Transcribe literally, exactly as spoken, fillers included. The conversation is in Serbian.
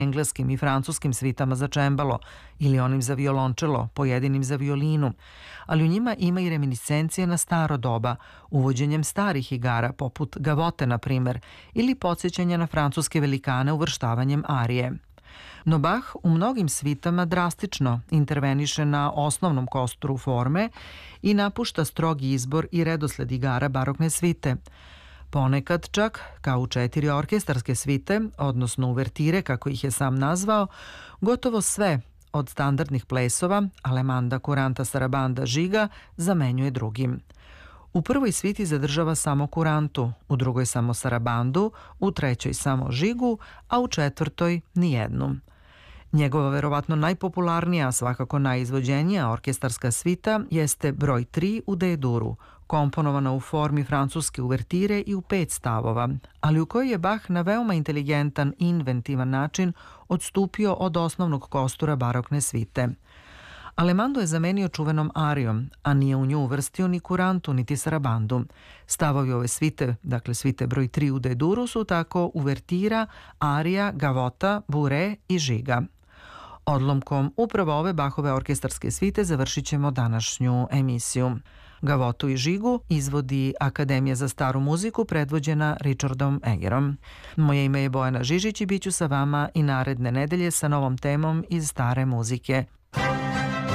engleskim i francuskim svitama za čembalo ili onim za violončelo, pojedinim za violinu, ali u njima ima i reminiscencije na staro doba, uvođenjem starih igara poput gavote, na primer, ili podsjećanja na francuske velikane uvrštavanjem arije. No Bach u mnogim svitama drastično interveniše na osnovnom kosturu forme i napušta strogi izbor i redosled igara barokne svite. Ponekad čak, kao u četiri orkestarske svite, odnosno uvertire, kako ih je sam nazvao, gotovo sve od standardnih plesova, alemanda, kuranta, sarabanda, žiga, zamenjuje drugim. U prvoj sviti zadržava samo kurantu, u drugoj samo sarabandu, u trećoj samo žigu, a u četvrtoj nijednu. Njegova verovatno najpopularnija, a svakako najizvođenija orkestarska svita jeste broj tri u D-duru, komponovana u formi francuske uvertire i u pet stavova, ali u kojoj je Bach na veoma inteligentan i inventivan način odstupio od osnovnog kostura barokne svite. Alemandu je zamenio čuvenom arijom, a nije u nju uvrstio ni kurantu, niti sarabandu. Stavovi ove svite, dakle svite broj tri u D-duru, su tako uvertira, arija, gavota, bure i žiga. Odlomkom upravo ove Bachove orkestarske svite završit ćemo današnju emisiju. Gavotu i žigu izvodi Akademija za staru muziku predvođena Richardom Egerom. Moje ime je Bojana Žižić i bit ću sa vama i naredne nedelje sa novom temom iz stare muzike.